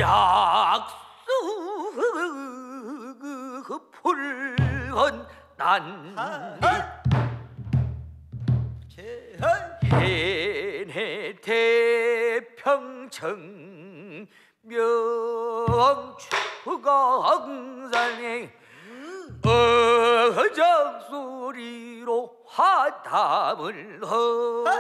약수불헌 난 해내 대평청 명추강산에 어정소리로 화답을 하